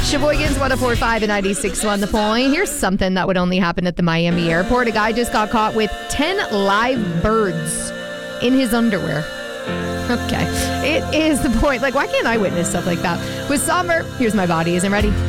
Sheboygan's 104.5 and 96.1 The Point. Here's something that would only happen at the Miami airport. A guy just got caught with 10 live birds in his underwear. Okay. It is The Point. Like, why can't I witness stuff like that? With Somber, here's My Body Isn't Ready.